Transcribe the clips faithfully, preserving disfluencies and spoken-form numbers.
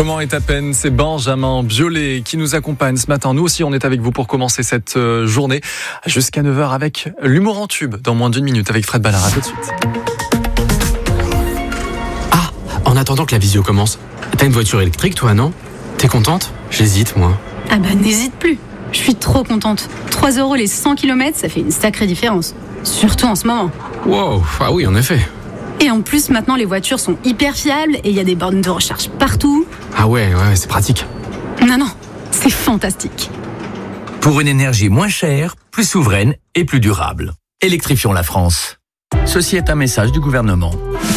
Comment est à peine, c'est Benjamin Biolay qui nous accompagne ce matin. Nous aussi, on est avec vous pour commencer cette journée jusqu'à neuf heures avec l'humour en tube dans moins d'une minute avec Fred Ballard. À tout de suite. Ah, en attendant que la visio commence, t'as une voiture électrique toi, non ? T'es contente ? J'hésite, moi. Ah bah n'hésite plus. Je suis trop contente. trois euros les cent kilomètres, ça fait une sacrée différence. Surtout en ce moment. Wow, ah oui, en effet. Et en plus, maintenant, les voitures sont hyper fiables et il y a des bornes de recharge partout. Ah ouais, ouais, c'est pratique. Non, non, c'est fantastique. Pour une énergie moins chère, plus souveraine et plus durable. Électrifions la France. Ceci est un message du gouvernement.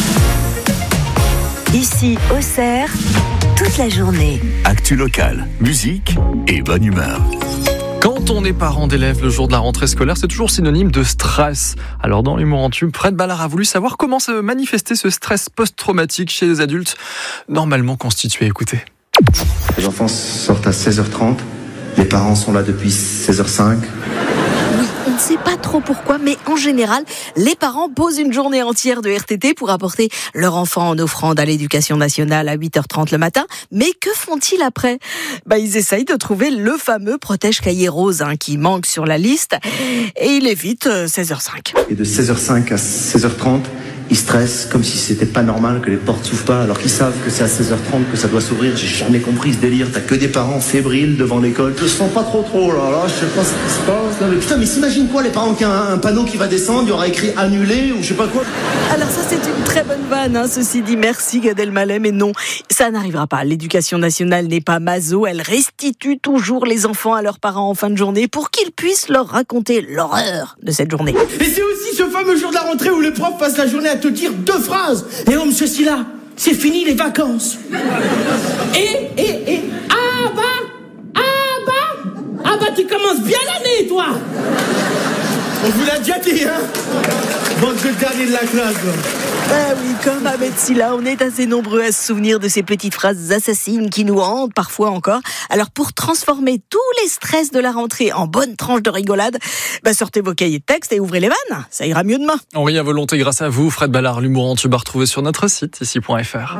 Ici, Auxerre, toute la journée. Actu locale, musique et bonne humeur. Quand on est parent d'élèves le jour de la rentrée scolaire, c'est toujours synonyme de stress. Alors dans l'humour en tube, Fred Ballard a voulu savoir comment se manifester ce stress post-traumatique chez les adultes normalement constitués. Écoutez. Les enfants sortent à seize heures trente, les parents sont là depuis seize heures cinq. Oui, on ne sait pas trop pourquoi, mais en général, les parents posent une journée entière de R T T pour apporter leur enfant en offrande à l'éducation nationale à huit heures trente le matin. Mais que font-ils après ? Bah, ils essayent de trouver le fameux protège-cahier rose hein, qui manque sur la liste et il évite euh, seize heures cinq. Et de seize heures cinq à seize heures trente, ils stressent comme si c'était pas normal que les portes s'ouvrent pas, alors qu'ils savent que c'est à seize heures trente que ça doit s'ouvrir. J'ai jamais compris ce délire. T'as que des parents fébriles devant l'école. Je sens pas trop trop là, là, je sais pas ce qui se passe. Là, mais putain, mais s'imagine quoi les parents qui ont un, un panneau qui va descendre, il y aura écrit annulé ou je sais pas quoi. Alors ça c'est une très bonne vanne, hein, ceci dit, merci Gad Elmaleh, mais non, ça n'arrivera pas. L'éducation nationale n'est pas maso, elle restitue toujours les enfants à leurs parents en fin de journée pour qu'ils puissent leur raconter l'horreur de cette journée. Et c'est aussi ce fameux jour de la rentrée où les profs passent la journée à te dire deux phrases. Et oh monsieur Silla, c'est fini les vacances. Et, et, et, ah bah, ah bah, ah bah tu commences bien l'année toi. On vous l'a déjà dit, hein. Bande de dernier de la classe. Ah oui, comme Ahmed Silla, on est assez nombreux à se souvenir de ces petites phrases assassines qui nous hantent parfois encore. Alors pour transformer tous les stress de la rentrée en bonne tranche de rigolade, bah sortez vos cahiers de texte et ouvrez les vannes, ça ira mieux demain. On rit à volonté grâce à vous, Fred Ballard, l'humour en tube à retrouver sur notre site ici point f r.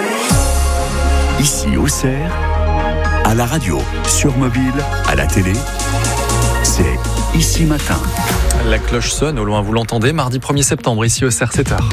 Ici Auxerre, à la radio, sur mobile, à la télé, c'est Ici Matin. La cloche sonne, au loin vous l'entendez, mardi premier septembre, ici au C E R, sept heures.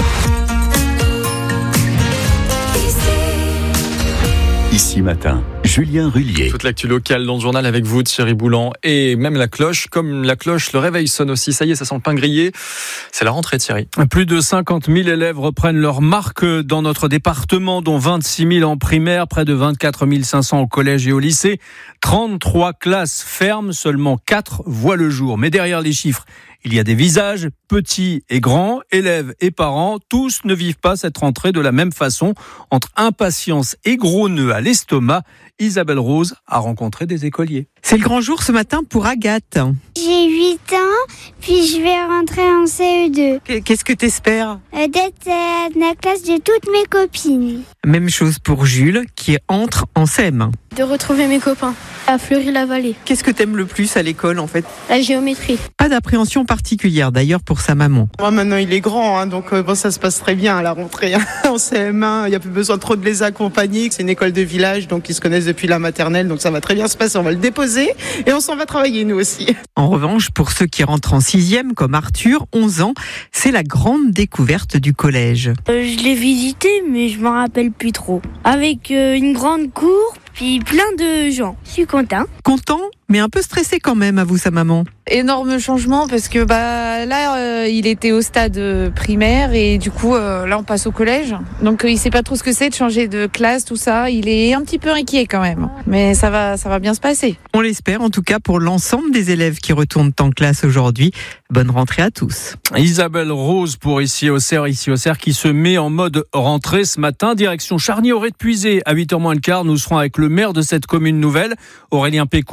Ici Matin, Julien Rullier. Toute l'actu locale dans le journal avec vous, Thierry Boulan, et même la cloche. Comme la cloche, le réveil sonne aussi. Ça y est, ça sent le pain grillé. C'est la rentrée, Thierry. Plus de cinquante mille élèves reprennent leur marque dans notre département, dont vingt-six mille en primaire, près de vingt-quatre mille cinq cents au collège et au lycée. trente-trois classes ferment, seulement quatre voient le jour. Mais derrière les chiffres, il y a des visages, petits et grands, élèves et parents. Tous ne vivent pas cette rentrée de la même façon. Entre impatience et gros nœuds à l'estomac, Isabelle Rose a rencontré des écoliers. C'est le grand jour ce matin pour Agathe. J'ai huit ans, puis je vais rentrer en C E deux. Qu'est-ce que t'espères ? euh, D'être à la classe de toutes mes copines. Même chose pour Jules, qui entre en C M un. De retrouver mes copains à Fleury-la-Vallée. Qu'est-ce que t'aimes le plus à l'école en fait ? La géométrie. Pas d'appréhension particulière d'ailleurs pour sa maman. Moi maintenant il est grand, hein, donc euh, bon, ça se passe très bien à la rentrée. Hein. En C M un, il n'y a plus besoin trop de les accompagner. C'est une école de village, donc ils se connaissent depuis la maternelle, donc ça va très bien se passer. On va le déposer et on s'en va travailler nous aussi. En revanche, pour ceux qui rentrent en sixième, comme Arthur, onze ans, c'est la grande découverte du collège. Euh, je l'ai visité, mais je m'en rappelle plus trop. Avec euh, une grande cour, puis plein de gens. Je suis content. Content, mais un peu stressé quand même, avoue sa maman. Énorme changement parce que bah là euh, il était au stade euh, primaire et du coup euh, là on passe au collège, donc euh, il sait pas trop ce que c'est de changer de classe, tout ça. Il est un petit peu inquiet quand même, mais ça va ça va bien se passer. On l'espère en tout cas pour l'ensemble des élèves qui retournent en classe aujourd'hui. Bonne rentrée à tous. Isabelle Rose pour Ici au C E R, Ici au C E R qui se met en mode rentrée ce matin, direction Charny-Auré-de-Puisay à huit heures moins le quart. Nous serons avec le maire de cette commune nouvelle, Aurélien Pécaud, pour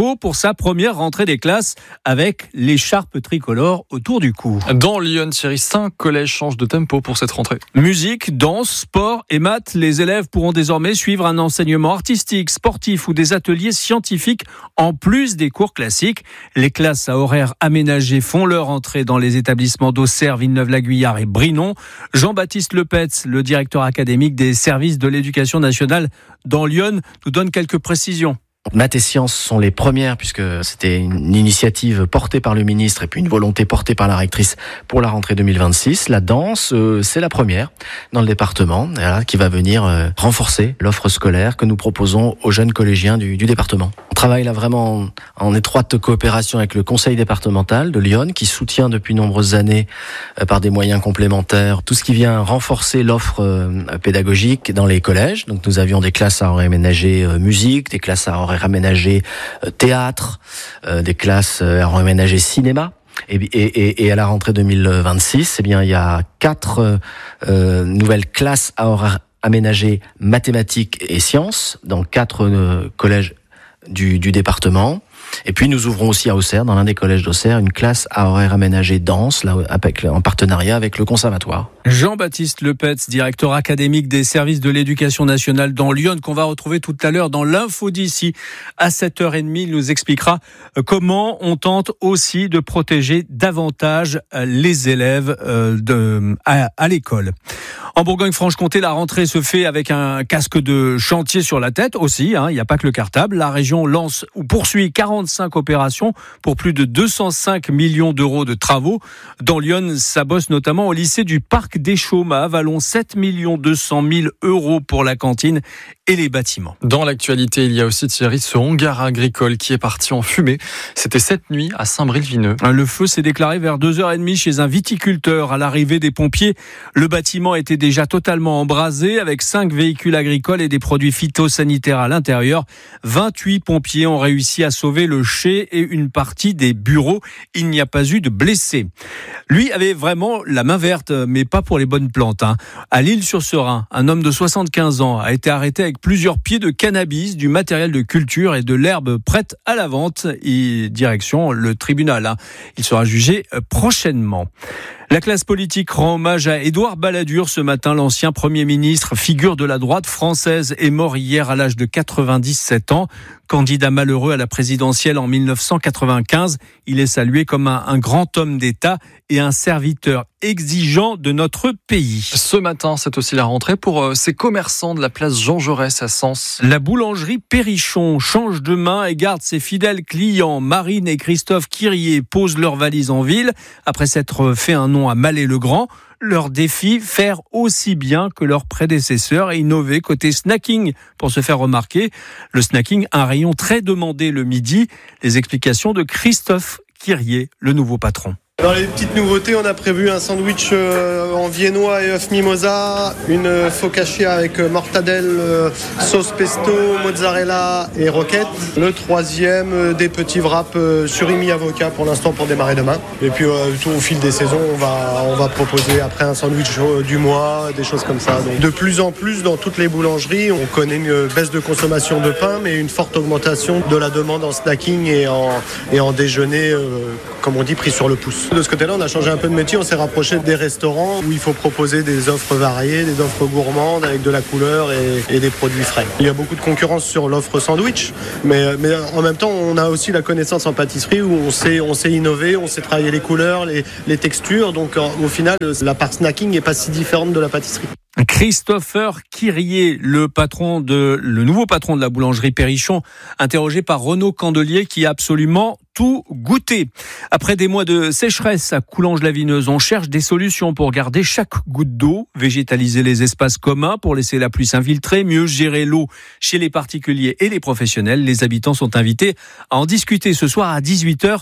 sa première rentrée des classes avec l'écharpe tricolore autour du cou. Dans Lyon, Thierry, cinq collèges changent de tempo pour cette rentrée. Musique, danse, sport et maths, les élèves pourront désormais suivre un enseignement artistique, sportif ou des ateliers scientifiques en plus des cours classiques. Les classes à horaires aménagés font leur entrée dans les établissements d'Auxerre, Villeneuve-la-Guyard et Brinon. Jean-Baptiste Lepetz, le directeur académique des services de l'éducation nationale dans Lyon, nous donne quelques précisions. Maths et sciences sont les premières puisque c'était une initiative portée par le ministre et puis une volonté portée par la rectrice pour la rentrée deux mille vingt-six. La danse, euh, c'est la première dans le département voilà, qui va venir euh, renforcer l'offre scolaire que nous proposons aux jeunes collégiens du, du département. On travaille là vraiment en, en étroite coopération avec le conseil départemental de Lyon qui soutient depuis nombreuses années euh, par des moyens complémentaires tout ce qui vient renforcer l'offre euh, pédagogique dans les collèges. Donc nous avions des classes à horaires aménagés euh, musique, des classes à horaires aménagé euh, théâtre, euh, des classes euh, aménagées cinéma. Et, et, et à la rentrée deux mille vingt-six, eh bien, il y a quatre euh, nouvelles classes à horaires aménagés mathématiques et sciences dans quatre euh, collèges du, du département. Et puis nous ouvrons aussi à Auxerre, dans l'un des collèges d'Auxerre, une classe à horaires aménagés danse, là, avec, en partenariat avec le conservatoire. Jean-Baptiste Lepetz, directeur académique des services de l'éducation nationale dans Lyon, qu'on va retrouver tout à l'heure dans l'info d'ici à sept heures trente. Il nous expliquera comment on tente aussi de protéger davantage les élèves de, à, à l'école. En Bourgogne-Franche-Comté, la rentrée se fait avec un casque de chantier sur la tête aussi. Hein, il n'y a pas que le cartable. La région lance ou poursuit quarante-cinq opérations pour plus de deux cent cinq millions d'euros de travaux. Dans Lyon, ça bosse notamment au lycée du Parc des Chaumes à Avalon, sept millions deux cent mille euros pour la cantine et les bâtiments. Dans l'actualité, il y a aussi, Thierry, ce hangar agricole qui est parti en fumée. C'était cette nuit à Saint-Bril-Vineux. Le feu s'est déclaré vers deux heures trente chez un viticulteur. À l'arrivée des pompiers, le bâtiment était déjà totalement embrasé avec cinq véhicules agricoles et des produits phytosanitaires à l'intérieur. vingt-huit pompiers ont réussi à sauver le chai et une partie des bureaux. Il n'y a pas eu de blessés. Lui avait vraiment la main verte, mais pas pour les bonnes plantes. Hein. À l'Île-sur-Serein, un homme de soixante-quinze ans a été arrêté avec plusieurs pieds de cannabis, du matériel de culture et de l'herbe prête à la vente. Et direction le tribunal. Hein. Il sera jugé prochainement. La classe politique rend hommage à Édouard Balladur ce matin. L'ancien Premier ministre, figure de la droite française, est mort hier à l'âge de quatre-vingt-dix-sept ans. Candidat malheureux à la présidentielle en mille neuf cent quatre-vingt-quinze, il est salué comme un, un grand homme d'État et un serviteur exigeant de notre pays. Ce matin, c'est aussi la rentrée pour euh, ces commerçants de la place Jean Jaurès à Sens. La boulangerie Perrichon change de main et garde ses fidèles clients. Marine et Christophe Quirier posent leurs valises en ville après s'être fait un nom à Mallet-le-Grand. Leur défi, faire aussi bien que leurs prédécesseurs et innover côté snacking pour se faire remarquer. Le snacking, un rayon très demandé le midi. Les explications de Christophe Quirier, le nouveau patron. Dans les petites nouveautés, on a prévu un sandwich euh, en viennois et œuf mimosa, une euh, focaccia avec euh, mortadelle, euh, sauce pesto, mozzarella et roquette. Le troisième, euh, des petits wraps euh, surimi avocat pour l'instant pour démarrer demain. Et puis euh, tout au fil des saisons, on va, on va proposer après un sandwich euh, du mois, des choses comme ça. Donc, de plus en plus dans toutes les boulangeries, on connaît une baisse de consommation de pain, mais une forte augmentation de la demande en snacking et en, et en déjeuner, euh, comme on dit, pris sur le pouce. De ce côté-là, on a changé un peu de métier, on s'est rapproché des restaurants où il faut proposer des offres variées, des offres gourmandes avec de la couleur et, et des produits frais. Il y a beaucoup de concurrence sur l'offre sandwich, mais, mais en même temps, on a aussi la connaissance en pâtisserie où on sait, on sait innover, on sait travailler les couleurs, les, les textures. Donc au final, la part snacking n'est pas si différente de la pâtisserie. Christopher Quirier, le patron de, le nouveau patron de la boulangerie Perrichon, interrogé par Renaud Candelier qui a absolument tout goûté. Après des mois de sécheresse à Coulanges-la-Vineuse, on cherche des solutions pour garder chaque goutte d'eau, végétaliser les espaces communs pour laisser la pluie s'infiltrer, mieux gérer l'eau chez les particuliers et les professionnels. Les habitants sont invités à en discuter ce soir à dix-huit heures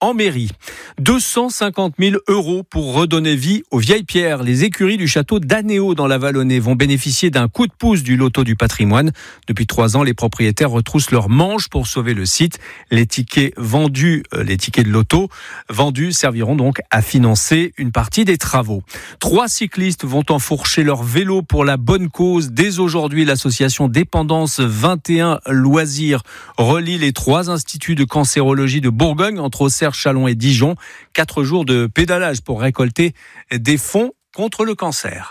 en mairie. deux cent cinquante mille euros pour redonner vie aux vieilles pierres. Les écuries du château d'Anéo dans la Vallonnée vont bénéficier d'un coup de pouce du loto du patrimoine. Depuis trois ans, les propriétaires retroussent leurs manches pour sauver le site. Les tickets vendus, euh, les tickets de loto vendus serviront donc à financer une partie des travaux. Trois cyclistes vont enfourcher leur vélo pour la bonne cause. Dès aujourd'hui, l'association Dépendance vingt et un Loisirs relie les trois instituts de cancérologie de Bourgogne entre Auxerre, Châlons et Dijon. Quatre jours de pédalage pour récolter des fonds contre le cancer.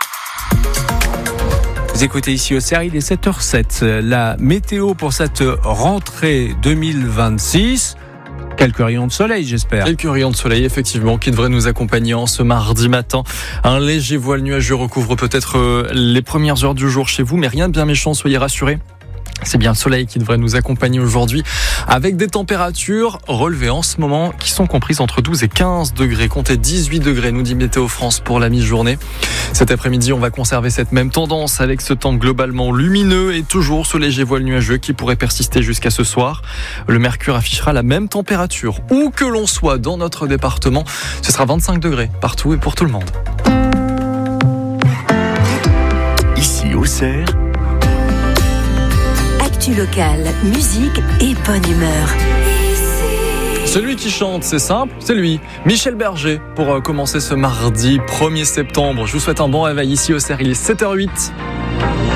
Vous écoutez ici Auxerre, il est sept heures sept. La météo pour cette rentrée deux mille vingt-six... Quelques rayons de soleil, j'espère. Quelques rayons de soleil, effectivement, qui devraient nous accompagner en ce mardi matin. Un léger voile nuageux recouvre peut-être les premières heures du jour chez vous, mais rien de bien méchant, soyez rassurés. C'est bien le soleil qui devrait nous accompagner aujourd'hui avec des températures relevées en ce moment qui sont comprises entre douze et quinze degrés. Comptez dix-huit degrés, nous dit Météo France pour la mi-journée. Cet après-midi, on va conserver cette même tendance avec ce temps globalement lumineux et toujours ce léger voile nuageux qui pourrait persister jusqu'à ce soir. Le mercure affichera la même température où que l'on soit dans notre département. Ce sera vingt-cinq degrés partout et pour tout le monde. Ici Auxerre, local, musique et bonne humeur. Celui qui chante, c'est simple, c'est lui, Michel Berger, pour commencer ce mardi premier septembre. Je vous souhaite un bon réveil ici au Auxerre, il est sept heures huit.